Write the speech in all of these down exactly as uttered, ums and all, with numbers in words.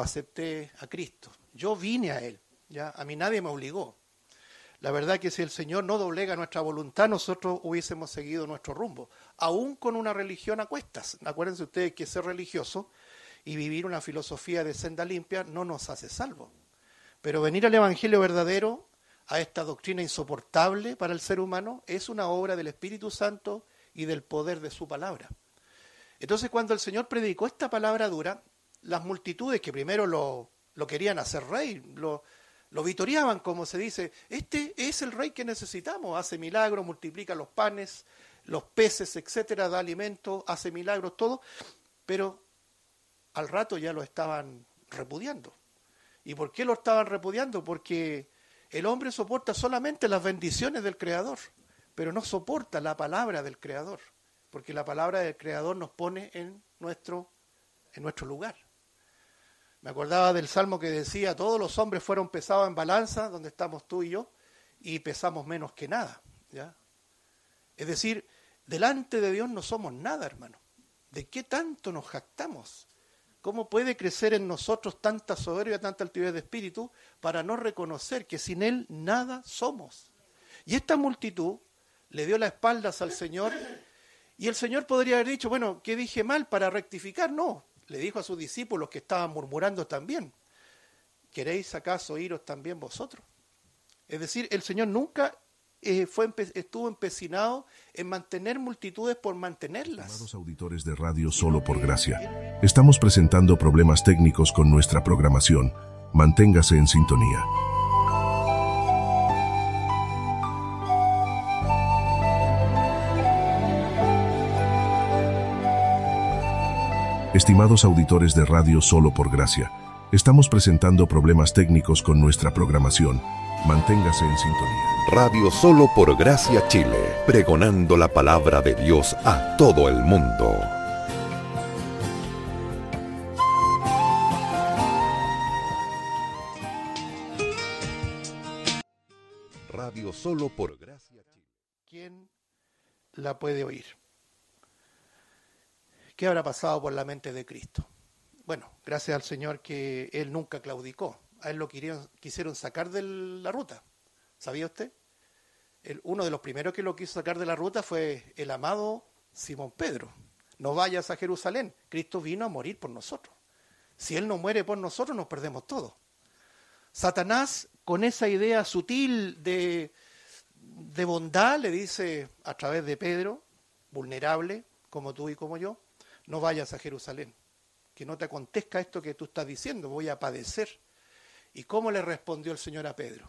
acepté a Cristo, yo vine a Él, ¿ya? A mí nadie me obligó. La verdad que si el Señor no doblega nuestra voluntad, nosotros hubiésemos seguido nuestro rumbo, aún con una religión a cuestas. Acuérdense ustedes que ser religioso y vivir una filosofía de senda limpia no nos hace salvos. Pero venir al Evangelio verdadero, a esta doctrina insoportable para el ser humano, es una obra del Espíritu Santo y del poder de su palabra. Entonces, cuando el Señor predicó esta palabra dura, las multitudes que primero lo, lo querían hacer rey, lo Lo vitoreaban, como se dice, este es el rey que necesitamos, hace milagros, multiplica los panes, los peces, etcétera, da alimento, hace milagros, todo, pero al rato ya lo estaban repudiando. ¿Y por qué lo estaban repudiando? Porque el hombre soporta solamente las bendiciones del Creador, pero no soporta la palabra del Creador, porque la palabra del Creador nos pone en nuestro, en nuestro lugar. Me acordaba del salmo que decía, todos los hombres fueron pesados en balanza, donde estamos tú y yo, y pesamos menos que nada, ¿ya? Es decir, delante de Dios no somos nada, hermano. ¿De qué tanto nos jactamos? ¿Cómo puede crecer en nosotros tanta soberbia, tanta altivez de espíritu, para no reconocer que sin Él nada somos? Y esta multitud le dio las espaldas al Señor, y el Señor podría haber dicho, bueno, ¿qué dije mal para rectificar? No. Le dijo a sus discípulos que estaban murmurando también, ¿queréis acaso iros también vosotros? Es decir, el Señor nunca eh, fue empe- estuvo empecinado en mantener multitudes por mantenerlas. Estimados auditores de Radio Solo por Gracia, estamos presentando problemas técnicos con nuestra programación. Manténgase en sintonía. Estimados auditores de Radio Solo por Gracia, estamos presentando problemas técnicos con nuestra programación. Manténgase en sintonía. Radio Solo por Gracia Chile, pregonando la palabra de Dios a todo el mundo. Radio Solo por Gracia Chile. ¿Quién la puede oír? ¿Qué habrá pasado por la mente de Cristo? Bueno, gracias al Señor que Él nunca claudicó. A Él lo quisieron, quisieron sacar de la ruta. ¿Sabía usted? El, uno de los primeros que lo quiso sacar de la ruta fue el amado Simón Pedro. No vayas a Jerusalén. Cristo vino a morir por nosotros. Si Él no muere por nosotros, nos perdemos todo. Satanás, con esa idea sutil de, de bondad, le dice a través de Pedro, vulnerable, como tú y como yo, no vayas a Jerusalén, que no te acontezca esto que tú estás diciendo, voy a padecer. ¿Y cómo le respondió el Señor a Pedro?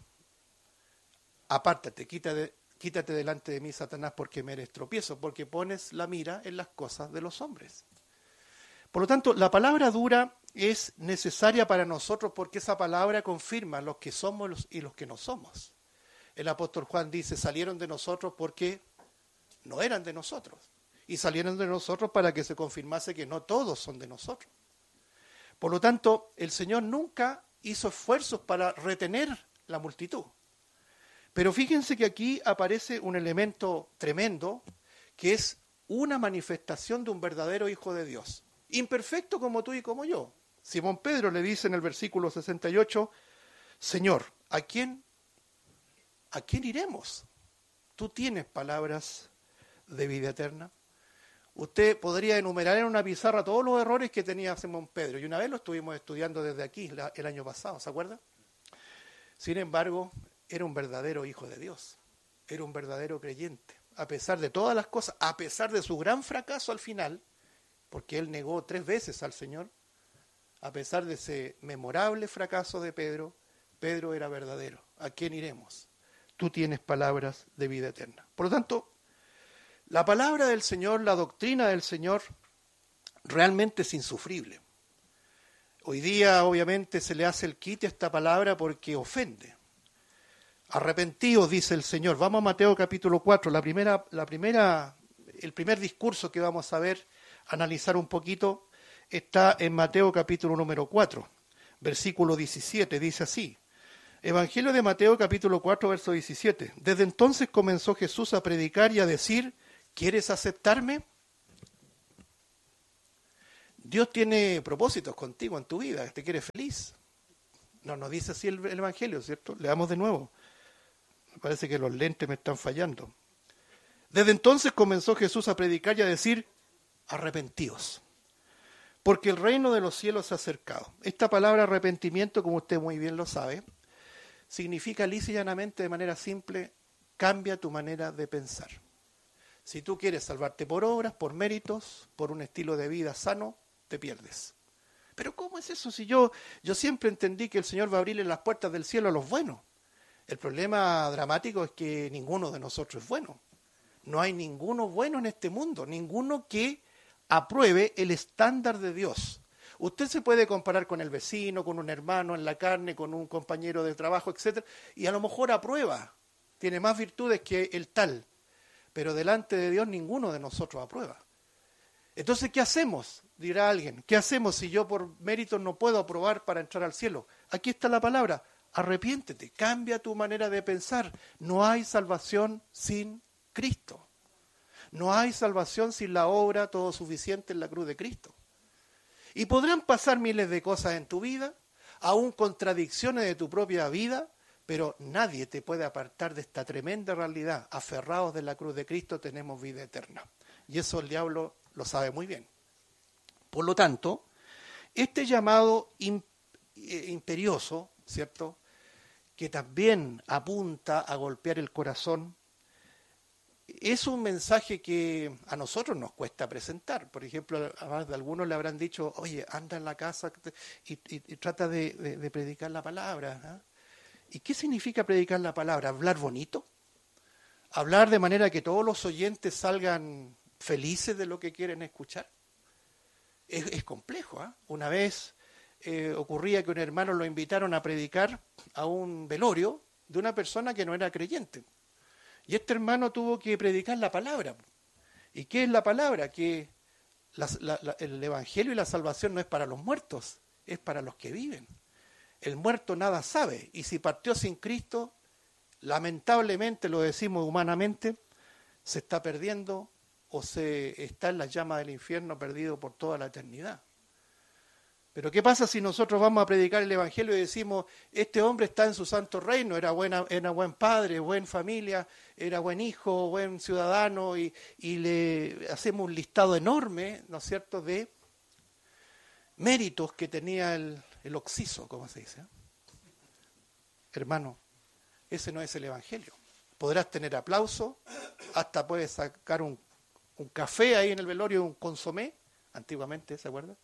Apártate, quítate, quítate delante de mí, Satanás, porque me eres tropiezo, porque pones la mira en las cosas de los hombres. Por lo tanto, la palabra dura es necesaria para nosotros porque esa palabra confirma los que somos los y los que no somos. El apóstol Juan dice, salieron de nosotros porque no eran de nosotros. Y salieron de nosotros para que se confirmase que no todos son de nosotros. Por lo tanto, el Señor nunca hizo esfuerzos para retener la multitud. Pero fíjense que aquí aparece un elemento tremendo, que es una manifestación de un verdadero Hijo de Dios. Imperfecto como tú y como yo. Simón Pedro le dice en el versículo sesenta y ocho, Señor, ¿a quién, a quién iremos? Tú tienes palabras de vida eterna. Usted podría enumerar en una pizarra todos los errores que tenía Simón Pedro, y una vez lo estuvimos estudiando desde aquí la, el año pasado, ¿se acuerda? Sin embargo, era un verdadero hijo de Dios, era un verdadero creyente, a pesar de todas las cosas, a pesar de su gran fracaso al final, porque él negó tres veces al Señor, a pesar de ese memorable fracaso de Pedro, Pedro era verdadero. ¿A quién iremos? Tú tienes palabras de vida eterna. Por lo tanto, la palabra del Señor, la doctrina del Señor, realmente es insufrible. Hoy día, obviamente, se le hace el quite a esta palabra porque ofende. Arrepentidos, dice el Señor. Vamos a Mateo capítulo cuatro, la primera, la primera, el primer discurso que vamos a ver, analizar un poquito, está en Mateo capítulo número cuatro, versículo diecisiete, dice así. Evangelio de Mateo capítulo cuatro, verso diecisiete. Desde entonces comenzó Jesús a predicar y a decir, ¿quieres aceptarme? Dios tiene propósitos contigo en tu vida, te quiere feliz. No nos dice así el, el Evangelio, ¿cierto? Leamos de nuevo. Me parece que los lentes me están fallando. Desde entonces comenzó Jesús a predicar y a decir, arrepentíos, porque el reino de los cielos se ha acercado. Esta palabra arrepentimiento, como usted muy bien lo sabe, significa lisa y llanamente, de manera simple, cambia tu manera de pensar. Si tú quieres salvarte por obras, por méritos, por un estilo de vida sano, te pierdes. Pero ¿cómo es eso? Si yo, yo siempre entendí que el Señor va a abrirle las puertas del cielo a los buenos. El problema dramático es que ninguno de nosotros es bueno. No hay ninguno bueno en este mundo, ninguno que apruebe el estándar de Dios. Usted se puede comparar con el vecino, con un hermano en la carne, con un compañero de trabajo, etcétera, y a lo mejor aprueba, tiene más virtudes que el tal, pero delante de Dios ninguno de nosotros aprueba. Entonces, ¿qué hacemos? Dirá alguien, ¿qué hacemos si yo por méritos no puedo aprobar para entrar al cielo? Aquí está la palabra, arrepiéntete, cambia tu manera de pensar. No hay salvación sin Cristo. No hay salvación sin la obra todo suficiente en la cruz de Cristo. Y podrán pasar miles de cosas en tu vida, aún contradicciones de tu propia vida, pero nadie te puede apartar de esta tremenda realidad. Aferrados de la cruz de Cristo tenemos vida eterna. Y eso el diablo lo sabe muy bien. Por lo tanto, este llamado imperioso, ¿cierto?, que también apunta a golpear el corazón, es un mensaje que a nosotros nos cuesta presentar. Por ejemplo, a más de algunos le habrán dicho, oye, anda en la casa y, y, y trata de, de, de predicar la palabra. ¿eh? ¿Y qué significa predicar la palabra? ¿Hablar bonito? ¿Hablar de manera que todos los oyentes salgan felices de lo que quieren escuchar? Es, es complejo. ¿eh? Una vez eh, ocurría que un hermano lo invitaron a predicar a un velorio de una persona que no era creyente. Y este hermano tuvo que predicar la palabra. ¿Y qué es la palabra? Que la, la, la, el evangelio y la salvación no es para los muertos, es para los que viven. El muerto nada sabe, y si partió sin Cristo, lamentablemente, lo decimos humanamente, se está perdiendo o se está en las llamas del infierno perdido por toda la eternidad. Pero ¿qué pasa si nosotros vamos a predicar el evangelio y decimos, este hombre está en su santo reino, era, buena, era buen padre, buena familia, era buen hijo, buen ciudadano, y, y le hacemos un listado enorme, ¿no es cierto?, de méritos que tenía el, el occiso, como se dice. ¿eh? Hermano, ese no es el evangelio. Podrás tener aplauso, hasta puedes sacar un, un café ahí en el velorio, un consomé, antiguamente, ¿se acuerdan?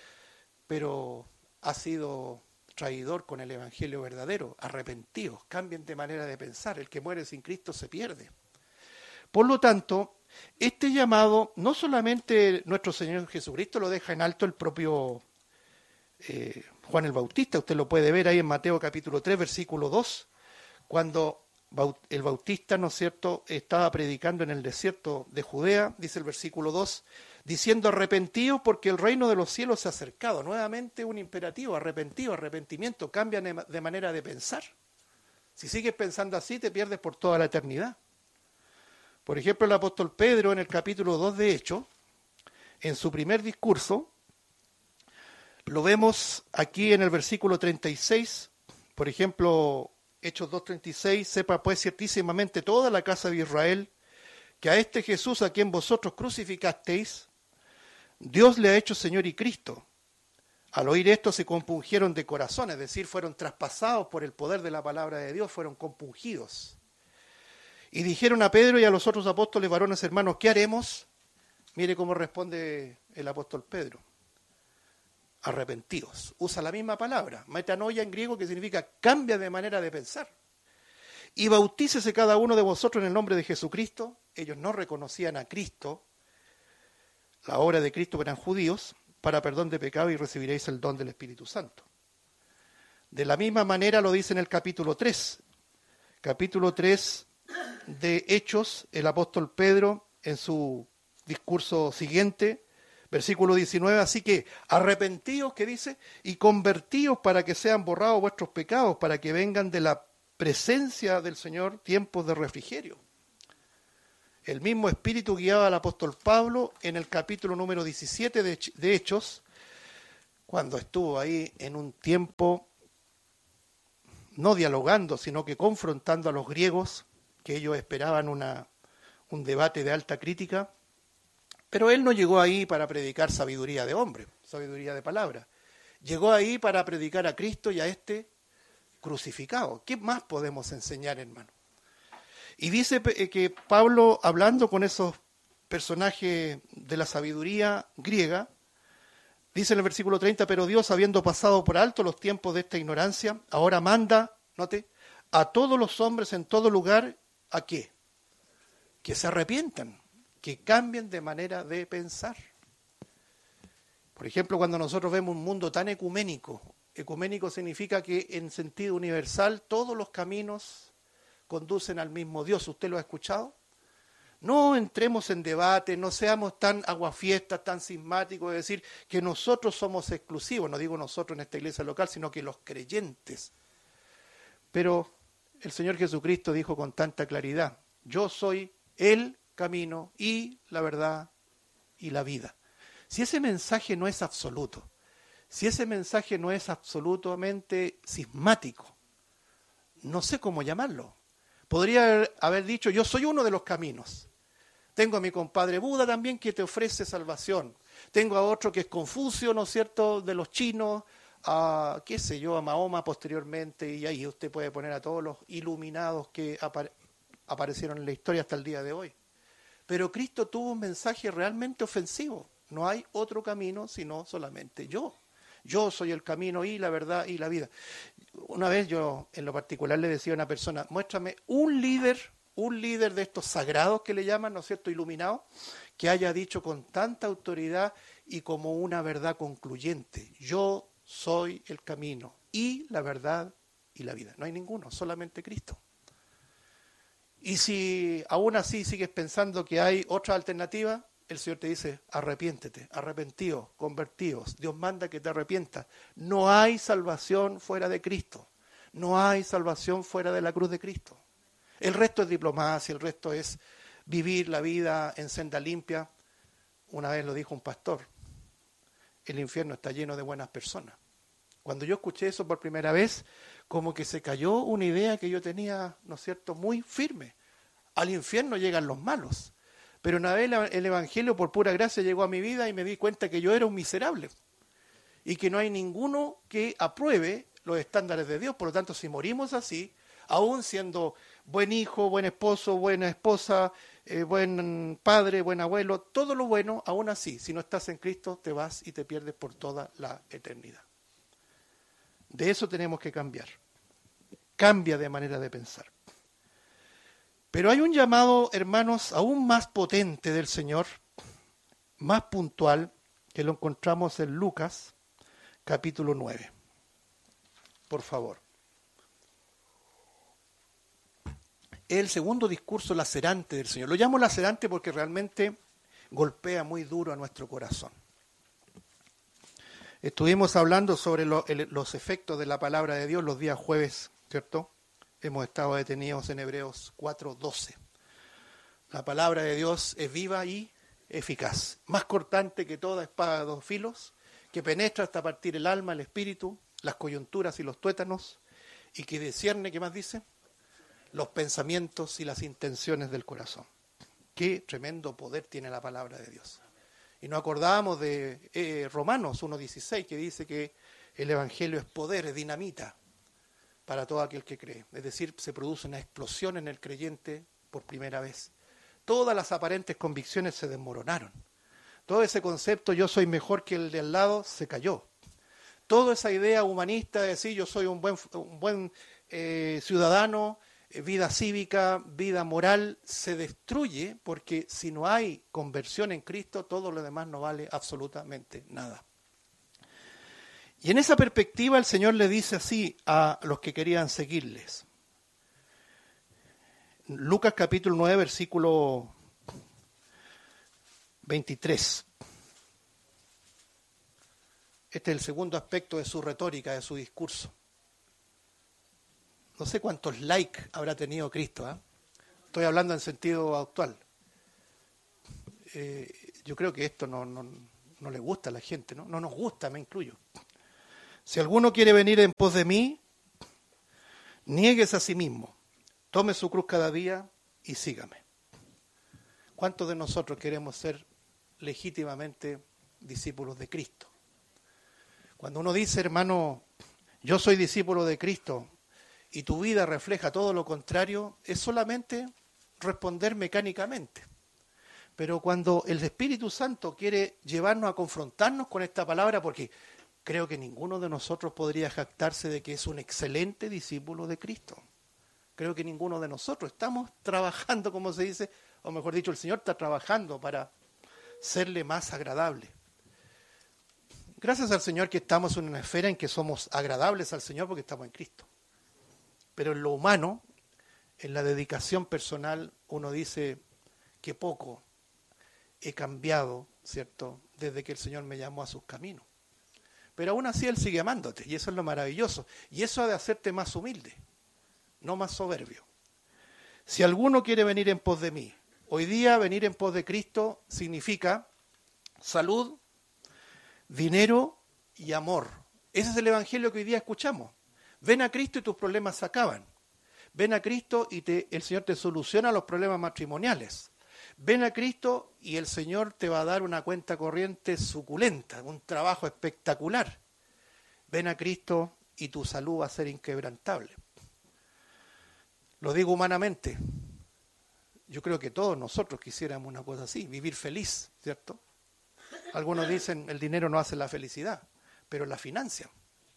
Pero ha sido traidor con el evangelio verdadero. Arrepentidos, cambien de manera de pensar. El que muere sin Cristo se pierde. Por lo tanto, este llamado, no solamente nuestro Señor Jesucristo lo deja en alto el propio eh, Juan el Bautista, usted lo puede ver ahí en Mateo capítulo tres, versículo dos, cuando el Bautista, ¿no es cierto?, estaba predicando en el desierto de Judea, dice el versículo dos, diciendo arrepentidos porque el reino de los cielos se ha acercado. Nuevamente un imperativo, arrepentido, arrepentimiento, cambia de manera de pensar. Si sigues pensando así, te pierdes por toda la eternidad. Por ejemplo, el apóstol Pedro en el capítulo dos de Hechos, en su primer discurso, lo vemos aquí en el versículo treinta y seis, por ejemplo, Hechos dos treinta y seis, sepa pues ciertísimamente toda la casa de Israel, que a este Jesús a quien vosotros crucificasteis, Dios le ha hecho Señor y Cristo. Al oír esto se compungieron de corazón, es decir, fueron traspasados por el poder de la palabra de Dios, fueron compungidos. Y dijeron a Pedro y a los otros apóstoles, varones hermanos, ¿qué haremos? Mire cómo responde el apóstol Pedro. Arrepentidos. Usa la misma palabra, metanoia en griego, que significa cambia de manera de pensar. Y bautícese cada uno de vosotros en el nombre de Jesucristo. Ellos no reconocían a Cristo, la obra de Cristo, eran judíos, para perdón de pecado y recibiréis el don del Espíritu Santo. De la misma manera lo dice en el capítulo tres. Capítulo tres de Hechos, el apóstol Pedro, en su discurso siguiente, versículo diecinueve, así que arrepentíos, que dice, y convertíos para que sean borrados vuestros pecados, para que vengan de la presencia del Señor tiempos de refrigerio. El mismo Espíritu guiaba al apóstol Pablo en el capítulo número diecisiete de Hechos, cuando estuvo ahí en un tiempo no dialogando, sino que confrontando a los griegos, que ellos esperaban una, un debate de alta crítica, pero él no llegó ahí para predicar sabiduría de hombre, sabiduría de palabra. Llegó ahí para predicar a Cristo y a este crucificado. ¿Qué más podemos enseñar, hermano? Y dice que Pablo, hablando con esos personajes de la sabiduría griega, dice en el versículo treinta, pero Dios, habiendo pasado por alto los tiempos de esta ignorancia, ahora manda, note, a todos los hombres en todo lugar, ¿a qué? Que se arrepientan, que cambien de manera de pensar. Por ejemplo, cuando nosotros vemos un mundo tan ecuménico, ecuménico significa que en sentido universal todos los caminos conducen al mismo Dios. ¿Usted lo ha escuchado? No entremos en debate, no seamos tan aguafiestas, tan sismáticos de decir que nosotros somos exclusivos, no digo nosotros en esta iglesia local, sino que los creyentes. Pero el Señor Jesucristo dijo con tanta claridad, yo soy el camino y la verdad y la vida. Si ese mensaje no es absoluto, si ese mensaje no es absolutamente sismático, no sé cómo llamarlo. Podría haber, haber dicho, yo soy uno de los caminos. Tengo a mi compadre Buda también que te ofrece salvación. Tengo a otro que es Confucio, ¿no es cierto?, de los chinos, a, qué sé yo, a Mahoma posteriormente, y ahí usted puede poner a todos los iluminados que apare- aparecieron en la historia hasta el día de hoy. Pero Cristo tuvo un mensaje realmente ofensivo. No hay otro camino sino solamente yo. Yo soy el camino y la verdad y la vida. Una vez yo en lo particular le decía a una persona, muéstrame un líder, un líder de estos sagrados que le llaman, ¿no es cierto?, iluminados, que haya dicho con tanta autoridad y como una verdad concluyente, yo soy el camino y la verdad y la vida. No hay ninguno, solamente Cristo. Y si aún así sigues pensando que hay otra alternativa, el Señor te dice, arrepiéntete, arrepentidos, convertidos. Dios manda que te arrepientas. No hay salvación fuera de Cristo. No hay salvación fuera de la cruz de Cristo. El resto es diplomacia, el resto es vivir la vida en senda limpia. Una vez lo dijo un pastor, el infierno está lleno de buenas personas. Cuando yo escuché eso por primera vez, como que se cayó una idea que yo tenía, ¿no es cierto?, muy firme. Al infierno llegan los malos. Pero una vez el Evangelio por pura gracia llegó a mi vida y me di cuenta que yo era un miserable y que no hay ninguno que apruebe los estándares de Dios. Por lo tanto, si morimos así, aún siendo buen hijo, buen esposo, buena esposa, eh, buen padre, buen abuelo, todo lo bueno, aún así, si no estás en Cristo, te vas y te pierdes por toda la eternidad. De eso tenemos que cambiar. Cambia de manera de pensar. Pero hay un llamado, hermanos, aún más potente del Señor, más puntual, que lo encontramos en Lucas, capítulo nueve. Por favor. El segundo discurso lacerante del Señor. Lo llamo lacerante porque realmente golpea muy duro a nuestro corazón. Estuvimos hablando sobre lo, el, los efectos de la palabra de Dios los días jueves, ¿cierto? Hemos estado detenidos en Hebreos cuatro doce. La palabra de Dios es viva y eficaz, más cortante que toda espada de dos filos, que penetra hasta partir el alma, el espíritu, las coyunturas y los tuétanos, y que discierne, ¿qué más dice? Los pensamientos y las intenciones del corazón. Qué tremendo poder tiene la palabra de Dios. Y nos acordábamos de eh, Romanos uno dieciséis, que dice que el Evangelio es poder, es dinamita para todo aquel que cree. Es decir, se produce una explosión en el creyente por primera vez. Todas las aparentes convicciones se desmoronaron. Todo ese concepto, yo soy mejor que el de al lado, se cayó. Toda esa idea humanista de decir yo soy un buen, un buen eh, ciudadano, eh, vida cívica, vida moral, se destruye porque si no hay conversión en Cristo, todo lo demás no vale absolutamente nada. Y en esa perspectiva el Señor le dice así a los que querían seguirles. Lucas capítulo nueve, versículo veintitrés. Este es el segundo aspecto de su retórica, de su discurso. No sé cuántos likes habrá tenido Cristo, ¿eh? Estoy hablando en sentido actual. Eh, yo creo que esto no, no, no le gusta a la gente, ¿no? No nos gusta, me incluyo. Si alguno quiere venir en pos de mí, niéguese a sí mismo, tome su cruz cada día y sígame. ¿Cuántos de nosotros queremos ser legítimamente discípulos de Cristo? Cuando uno dice, hermano, yo soy discípulo de Cristo y tu vida refleja todo lo contrario, es solamente responder mecánicamente. Pero cuando el Espíritu Santo quiere llevarnos a confrontarnos con esta palabra, porque creo que ninguno de nosotros podría jactarse de que es un excelente discípulo de Cristo. Creo que ninguno de nosotros estamos trabajando, como se dice, o mejor dicho, el Señor está trabajando para serle más agradable. Gracias al Señor que estamos en una esfera en que somos agradables al Señor porque estamos en Cristo. Pero en lo humano, en la dedicación personal, uno dice que poco he cambiado, ¿cierto?, desde que el Señor me llamó a sus caminos. Pero aún así Él sigue amándote, y eso es lo maravilloso. Y eso ha de hacerte más humilde, no más soberbio. Si alguno quiere venir en pos de mí, hoy día venir en pos de Cristo significa salud, dinero y amor. Ese es el evangelio que hoy día escuchamos. Ven a Cristo y tus problemas se acaban. Ven a Cristo y te, el Señor te soluciona los problemas matrimoniales. Ven a Cristo y el Señor te va a dar una cuenta corriente suculenta, un trabajo espectacular. Ven a Cristo y tu salud va a ser inquebrantable. Lo digo humanamente. Yo creo que todos nosotros quisiéramos una cosa así, vivir feliz, ¿cierto? Algunos dicen el dinero no hace la felicidad, pero la financia.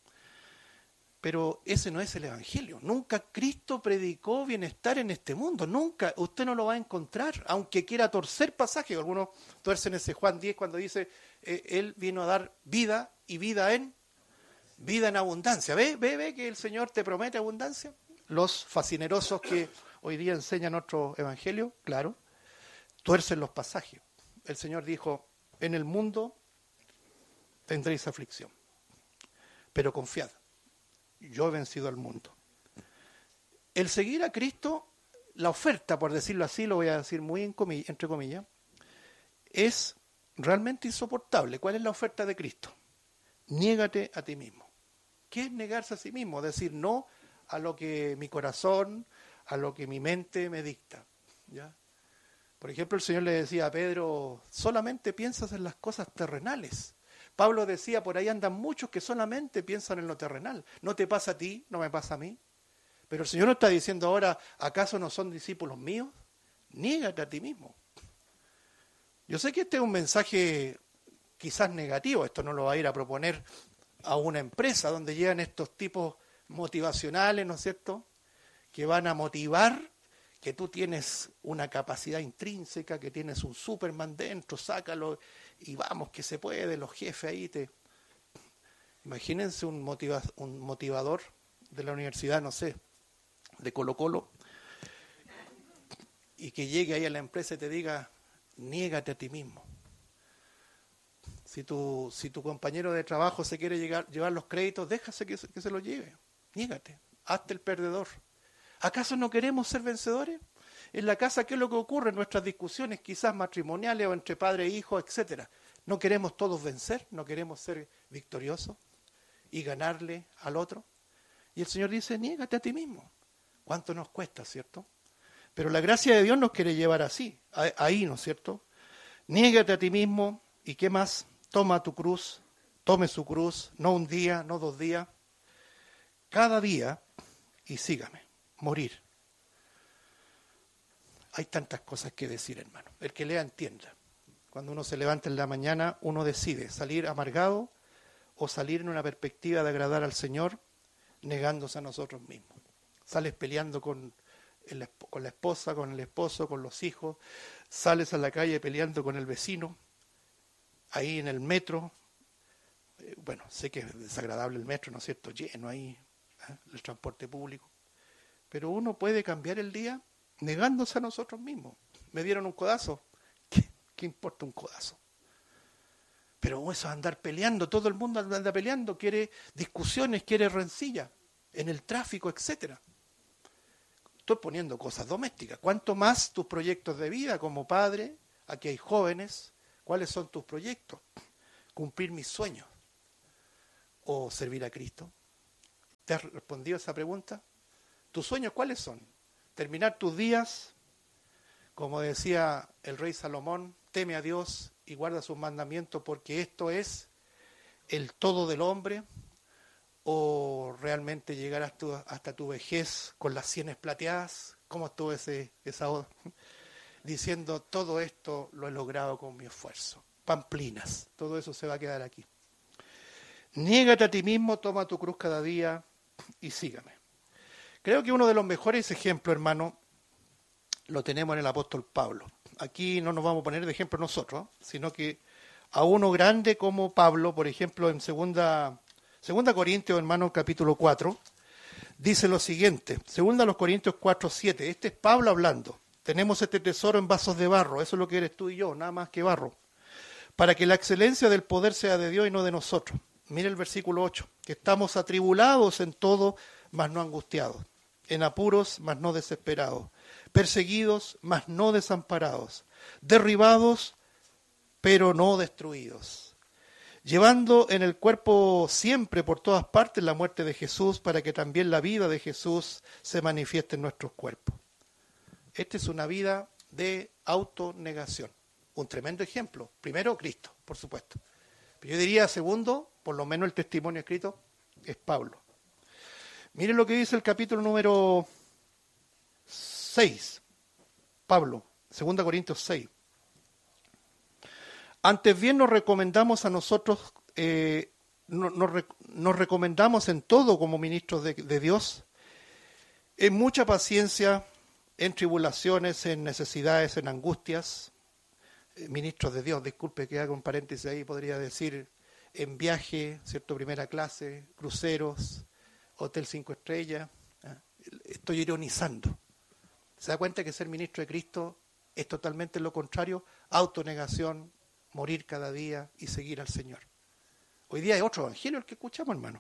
Pero ese no es el evangelio. Nunca Cristo predicó bienestar en este mundo. Nunca. Usted no lo va a encontrar, aunque quiera torcer pasajes. Algunos tuercen ese Juan diez cuando dice, eh, Él vino a dar vida y vida en vida en abundancia. ¿Ve, ve, ve que el Señor te promete abundancia? Los fascinerosos que hoy día enseñan otro evangelio, claro, tuercen los pasajes. El Señor dijo, en el mundo tendréis aflicción, pero confiad, yo he vencido al mundo. El seguir a Cristo, la oferta, por decirlo así, lo voy a decir muy en comillas, entre comillas, es realmente insoportable. ¿Cuál es la oferta de Cristo? Niégate a ti mismo. ¿Qué es negarse a sí mismo? Decir no a lo que mi corazón, a lo que mi mente me dicta, ¿ya? Por ejemplo, el Señor le decía a Pedro, solamente piensas en las cosas terrenales. Pablo decía, por ahí andan muchos que solamente piensan en lo terrenal. No te pasa a ti, no me pasa a mí. Pero el Señor no está diciendo ahora, ¿acaso no son discípulos míos? Niégate a ti mismo. Yo sé que este es un mensaje quizás negativo, esto no lo va a ir a proponer a una empresa donde llegan estos tipos motivacionales, ¿no es cierto?, que van a motivar que tú tienes una capacidad intrínseca, que tienes un Superman dentro, sácalo y vamos, que se puede, los jefes ahí te... Imagínense un, motiva, un motivador de la universidad, no sé, de Colo Colo, y que llegue ahí a la empresa y te diga, niégate a ti mismo. Si tu, si tu compañero de trabajo se quiere llegar, llevar los créditos, déjase que, que se los lleve, niégate, hazte el perdedor. ¿Acaso no queremos ser vencedores? En la casa, ¿qué es lo que ocurre en nuestras discusiones, quizás matrimoniales o entre padre e hijo, etcétera? ¿No queremos todos vencer? ¿No queremos ser victoriosos y ganarle al otro? Y el Señor dice, niégate a ti mismo. ¿Cuánto nos cuesta, cierto? Pero la gracia de Dios nos quiere llevar así, ahí, ¿no es cierto? Niégate a ti mismo, ¿y qué más? Toma tu cruz, tome su cruz, no un día, no dos días, cada día, y sígame. Morir. Hay tantas cosas que decir, hermano. El que lea entienda. Cuando uno se levanta en la mañana, uno decide salir amargado o salir en una perspectiva de agradar al Señor, negándose a nosotros mismos. Sales peleando con, el, con la esposa, con el esposo, con los hijos. Sales a la calle peleando con el vecino. Ahí en el metro. Eh, bueno, sé que es desagradable el metro, ¿no es cierto? Lleno ahí, ¿eh? El transporte público. Pero uno puede cambiar el día negándose a nosotros mismos. Me dieron un codazo. ¿Qué, qué importa un codazo? Pero eso es andar peleando. Todo el mundo anda peleando. Quiere discusiones, quiere rencilla. En el tráfico, etcétera. Estoy poniendo cosas domésticas. ¿Cuánto más tus proyectos de vida como padre? Aquí hay jóvenes. ¿Cuáles son tus proyectos? cumplir mis sueños o servir a Cristo? ¿Te has respondido a esa pregunta? ¿Tus sueños cuáles son? Terminar tus días, como decía el rey Salomón, teme a Dios y guarda sus mandamientos porque esto es el todo del hombre, o realmente llegar hasta tu, hasta tu vejez con las sienes plateadas, como estuvo ese, esa oda, diciendo todo esto lo he logrado con mi esfuerzo. Pamplinas, todo eso se va a quedar aquí. Niégate a ti mismo, toma tu cruz cada día y sígame. Creo que uno de los mejores ejemplos, hermano, lo tenemos en el apóstol Pablo. Aquí no nos vamos a poner de ejemplo nosotros, sino que a uno grande como Pablo, por ejemplo, en segunda, segunda Corintios, hermano, capítulo cuatro, dice lo siguiente, segunda los Corintios cuatro, siete, este es Pablo hablando, tenemos este tesoro en vasos de barro, eso es lo que eres tú y yo, nada más que barro, para que la excelencia del poder sea de Dios y no de nosotros. Mire el versículo ocho, que estamos atribulados en todo, mas no angustiados, en apuros, mas no desesperados, perseguidos, mas no desamparados, derribados, pero no destruidos, llevando en el cuerpo siempre por todas partes la muerte de Jesús, para que también la vida de Jesús se manifieste en nuestros cuerpos. Esta es una vida de autonegación. Un tremendo ejemplo. Primero, Cristo, por supuesto. Pero yo diría, segundo, por lo menos el testimonio escrito, es Pablo. Miren lo que dice el capítulo número seis. Pablo, segunda Corintios seis. Antes bien nos recomendamos a nosotros, eh, no, nos, nos recomendamos en todo como ministros de, de Dios, en mucha paciencia, en tribulaciones, en necesidades, en angustias, eh, ministros de Dios, disculpe que haga un paréntesis ahí, podría decir en viaje, ¿cierto? Primera clase, cruceros, hotel cinco estrellas, ¿eh? Estoy ironizando. ¿Se da cuenta que ser ministro de Cristo es totalmente lo contrario? Autonegación, morir cada día y seguir al Señor. Hoy día hay otro evangelio el que escuchamos, hermano.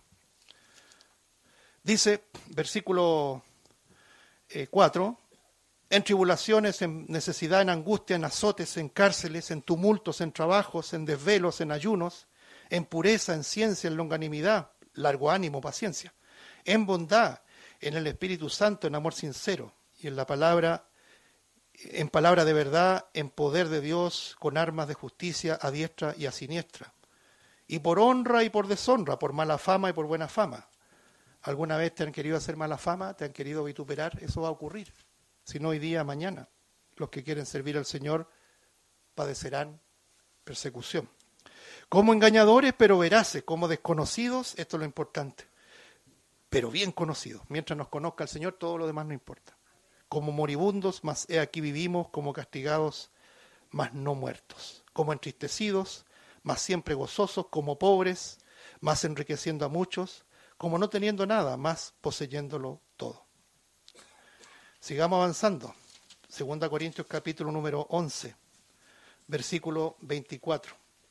Dice, versículo eh, cuatro, en tribulaciones, en necesidad, en angustia, en azotes, en cárceles, en tumultos, en trabajos, en desvelos, en ayunos, en pureza, en ciencia, en longanimidad, largo ánimo, paciencia, en bondad, en el Espíritu Santo, en amor sincero, y en la palabra, en palabra de verdad, en poder de Dios, con armas de justicia a diestra y a siniestra, y por honra y por deshonra, por mala fama y por buena fama. ¿Alguna vez te han querido hacer mala fama? ¿Te han querido vituperar? Eso va a ocurrir. Si no hoy día, mañana. Los que quieren servir al Señor padecerán persecución. Como engañadores, pero veraces, como desconocidos, esto es lo importante, pero bien conocidos. Mientras nos conozca el Señor, todo lo demás no importa. Como moribundos, mas he aquí vivimos, como castigados, mas no muertos. Como entristecidos, mas siempre gozosos, como pobres, mas enriqueciendo a muchos, como no teniendo nada, mas poseyéndolo todo. Sigamos avanzando. Segunda Corintios capítulo número once, versículo veinticuatro.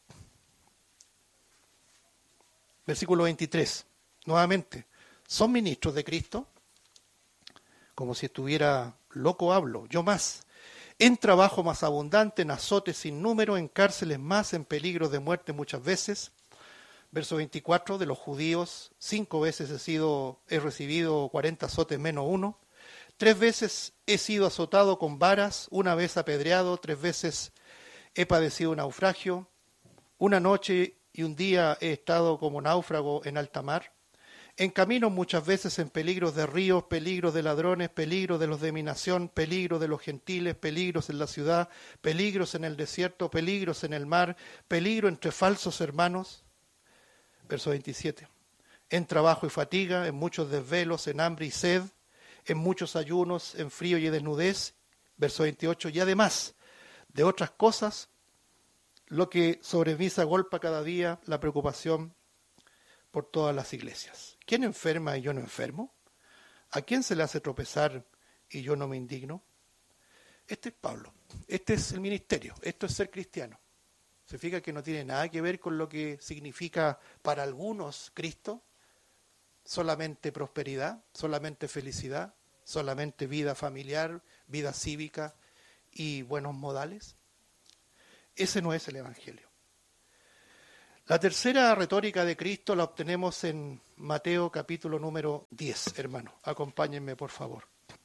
Versículo veintitrés. Nuevamente, ¿son ministros de Cristo? Como si estuviera loco hablo, yo más. En trabajo más abundante, en azotes sin número, en cárceles más, en peligro de muerte muchas veces. Verso veinticuatro, de los judíos, cinco veces he sido, he recibido cuarenta azotes menos uno. Tres veces he sido azotado con varas, una vez apedreado, tres veces he padecido un naufragio. Una noche y un día he estado como náufrago en alta mar. En camino muchas veces en peligros de ríos, peligros de ladrones, peligros de los de mi nación, peligros de los gentiles, peligros en la ciudad, peligros en el desierto, peligros en el mar, peligro entre falsos hermanos. Verso veintisiete. En trabajo y fatiga, en muchos desvelos, en hambre y sed, en muchos ayunos, en frío y desnudez. Verso veintiocho. Y además de otras cosas, lo que sobre mí se agolpa cada día, la preocupación por todas las iglesias. ¿Quién enferma y yo no enfermo? ¿A quién se le hace tropezar y yo no me indigno? Este es Pablo. Este es el ministerio. Esto es ser cristiano. Se fija que no tiene nada que ver con lo que significa para algunos Cristo. Solamente prosperidad, solamente felicidad, solamente vida familiar, vida cívica y buenos modales. Ese no es el Evangelio. La tercera retórica de Cristo la obtenemos en Mateo capítulo número diez, hermano. Acompáñenme, por favor.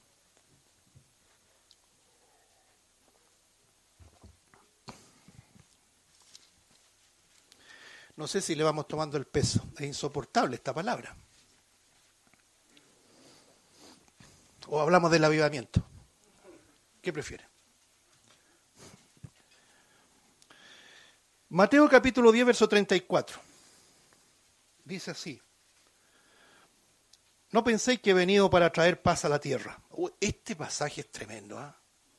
No sé si le vamos tomando el peso. Es insoportable esta palabra. O hablamos del avivamiento. ¿Qué prefiere? Mateo capítulo diez, verso treinta y cuatro. Dice así. No penséis que he venido para traer paz a la tierra. Este pasaje es tremendo. ¿eh?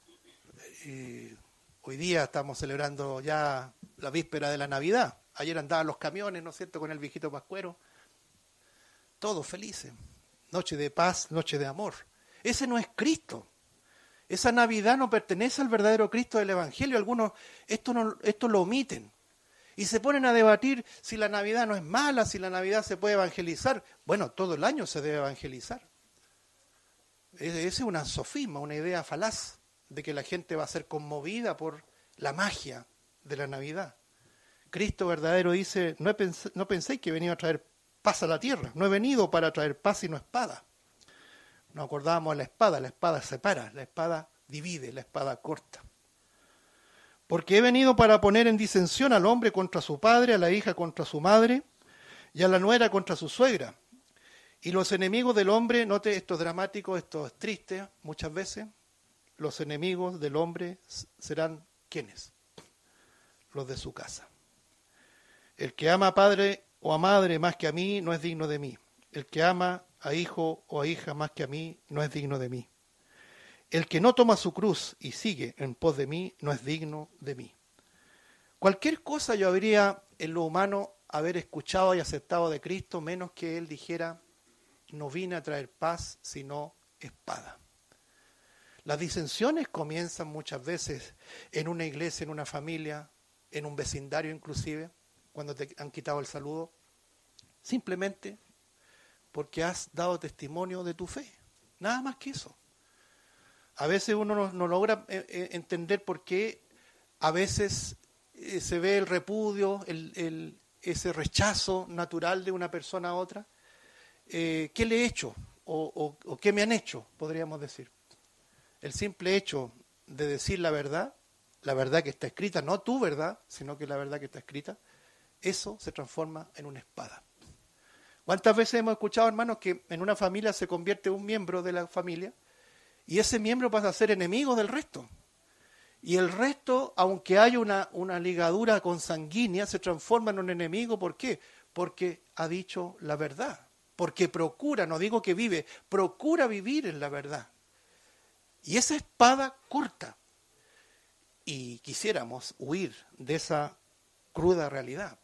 Eh, hoy día estamos celebrando ya la víspera de la Navidad. Ayer andaban los camiones, ¿no es cierto?, con el viejito pascuero. Todos felices. Noche de paz, noche de amor. Ese no es Cristo. Esa Navidad no pertenece al verdadero Cristo del Evangelio. Algunos esto, no, esto lo omiten. Y se ponen a debatir si la Navidad no es mala, si la Navidad se puede evangelizar. Bueno, todo el año se debe evangelizar. Ese es un sofisma, una idea falaz de que la gente va a ser conmovida por la magia de la Navidad. Cristo verdadero dice, no, he pens- no penséis que he venido a traer paz a la tierra. No he venido para traer paz sino espada. Nos acordábamos de la espada. La espada separa, la espada divide, la espada corta. Porque he venido para poner en disensión al hombre contra su padre, a la hija contra su madre y a la nuera contra su suegra. Y los enemigos del hombre, note, esto es dramático, esto es triste muchas veces, los enemigos del hombre serán ¿quiénes? Los de su casa. El que ama a padre o a madre más que a mí no es digno de mí. El que ama a hijo o a hija más que a mí no es digno de mí. El que no toma su cruz y sigue en pos de mí no es digno de mí. Cualquier cosa yo habría en lo humano haber escuchado y aceptado de Cristo, menos que Él dijera, no vine a traer paz, sino espada. Las disensiones comienzan muchas veces en una iglesia, en una familia, en un vecindario inclusive, cuando te han quitado el saludo, simplemente porque has dado testimonio de tu fe. Nada más que eso. A veces uno no, no logra eh, entender por qué a veces eh, se ve el repudio, el, el, ese rechazo natural de una persona a otra. Eh, ¿Qué le he hecho? O, o, o ¿qué me han hecho? Podríamos decir. El simple hecho de decir la verdad, la verdad que está escrita, no tu verdad, sino que la verdad que está escrita, eso se transforma en una espada. ¿Cuántas veces hemos escuchado, hermanos, que en una familia se convierte un miembro de la familia y ese miembro pasa a ser enemigo del resto? Y el resto, aunque haya una, una ligadura consanguínea, se transforma en un enemigo. ¿Por qué? Porque ha dicho la verdad. Porque procura, no digo que vive, procura vivir en la verdad. Y esa espada corta. Y quisiéramos huir de esa cruda realidad.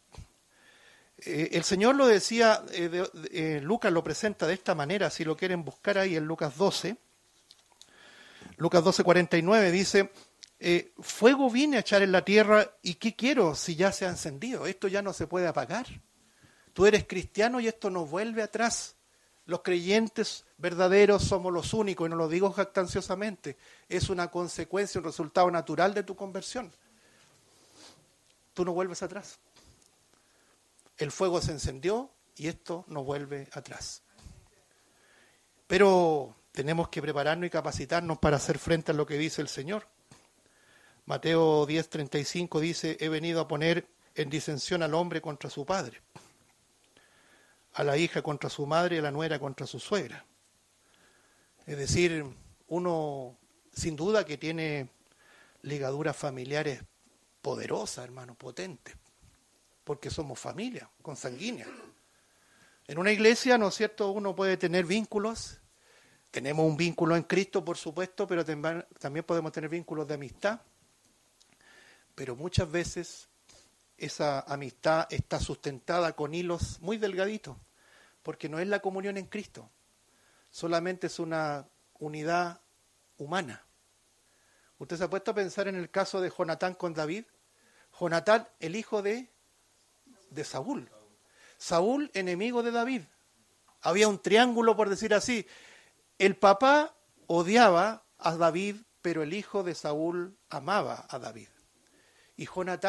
Eh, el Señor lo decía, eh, de, eh, Lucas lo presenta de esta manera, si lo quieren buscar ahí en Lucas doce. Lucas doce, cuarenta y nueve dice, eh, fuego vine a echar en la tierra y ¿qué quiero si ya se ha encendido? Esto ya no se puede apagar. Tú eres cristiano y esto no vuelve atrás. Los creyentes verdaderos somos los únicos, y no lo digo jactanciosamente, es una consecuencia, un resultado natural de tu conversión. Tú no vuelves atrás. El fuego se encendió y esto no vuelve atrás. Pero tenemos que prepararnos y capacitarnos para hacer frente a lo que dice el Señor. Mateo diez, treinta y cinco dice, he venido a poner en disensión al hombre contra su padre, a la hija contra su madre y a la nuera contra su suegra. Es decir, uno sin duda que tiene ligaduras familiares poderosas, hermano, potentes, porque somos familia consanguínea. En una iglesia, ¿no es cierto?, uno puede tener vínculos. Tenemos un vínculo en Cristo, por supuesto, pero también podemos tener vínculos de amistad. Pero muchas veces esa amistad está sustentada con hilos muy delgaditos, porque no es la comunión en Cristo, solamente es una unidad humana. ¿Usted se ha puesto a pensar en el caso de Jonatán con David? Jonatán, el hijo de, de Saúl. Saúl, enemigo de David. Había un triángulo, por decir así. El papá odiaba a David, pero el hijo de Saúl amaba a David. Y Jonatán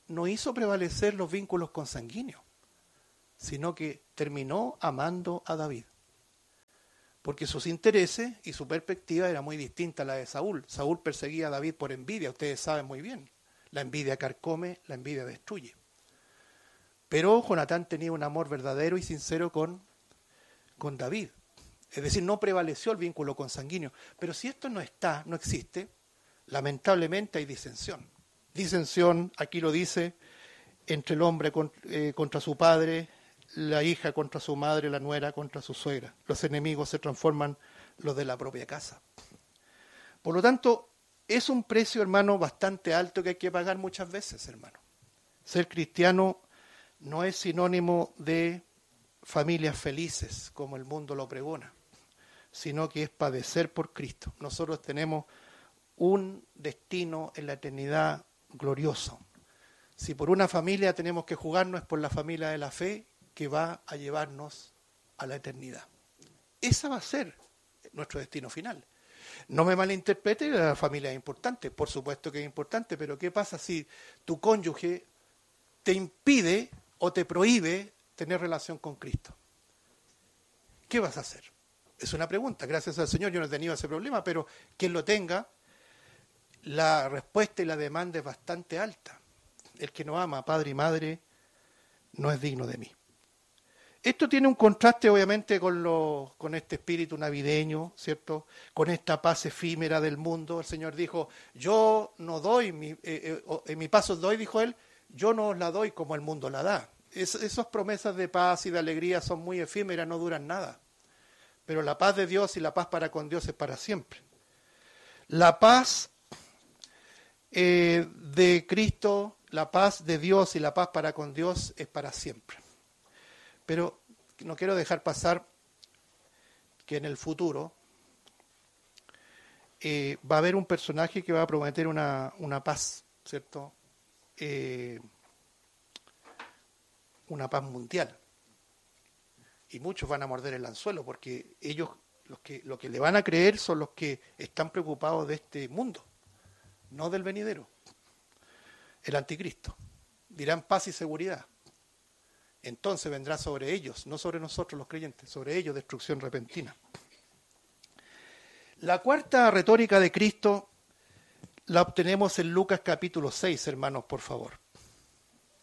no hizo prevalecer los vínculos consanguíneos, sino que terminó amando a David. Porque sus intereses y su perspectiva era muy distinta a la de Saúl. Saúl perseguía a David por envidia, ustedes saben muy bien. La envidia carcome, la envidia destruye. Pero Jonatán tenía un amor verdadero y sincero con, con David. Es decir, no prevaleció el vínculo consanguíneo. Pero si esto no está, no existe, lamentablemente hay disensión. Disensión, aquí lo dice, entre el hombre contra, eh, contra su padre, la hija contra su madre, la nuera contra su suegra. Los enemigos se transforman los de la propia casa. Por lo tanto, es un precio, hermano, bastante alto que hay que pagar muchas veces, hermano. Ser cristiano no es sinónimo de familias felices, como el mundo lo pregona, sino que es padecer por Cristo. Nosotros tenemos un destino en la eternidad glorioso. Si por una familia tenemos que jugarnos, es por la familia de la fe que va a llevarnos a la eternidad. Esa va a ser nuestro destino final. No me malinterprete, la familia es importante, por supuesto que es importante, pero ¿qué pasa si tu cónyuge te impide o te prohíbe tener relación con Cristo? ¿Qué vas a hacer? Es una pregunta. Gracias al Señor yo no he tenido ese problema, pero quien lo tenga, la respuesta y la demanda es bastante alta. El que no ama a padre y madre no es digno de mí. Esto tiene un contraste obviamente con, lo, con este espíritu navideño, ¿cierto? Con esta paz efímera del mundo. El Señor dijo, yo no doy, mi, eh, eh, en mi paz os doy, dijo Él, yo no os la doy como el mundo la da. Es, esas promesas de paz y de alegría son muy efímeras, no duran nada. Pero la paz de Dios y la paz para con Dios es para siempre. La paz eh, de Cristo, la paz de Dios y la paz para con Dios es para siempre. Pero no quiero dejar pasar que en el futuro eh, va a haber un personaje que va a prometer una, una paz, ¿cierto? Eh, una paz mundial. Y muchos van a morder el anzuelo porque ellos, los que, lo que le van a creer son los que están preocupados de este mundo, no del venidero. El anticristo. Dirán paz y seguridad. Entonces vendrá sobre ellos, no sobre nosotros los creyentes, sobre ellos destrucción repentina. La cuarta retórica de Cristo la obtenemos en Lucas capítulo seis, hermanos, por favor.